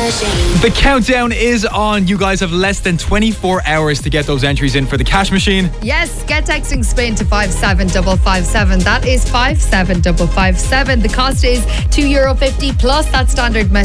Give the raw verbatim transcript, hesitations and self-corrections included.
Machine. The countdown is on. You guys have less than twenty-four hours to get those entries in for the Cash Machine. Yes, get texting Spain to five seven five five seven. That is five seven five five seven. The cost is two euro fifty plus that standard message.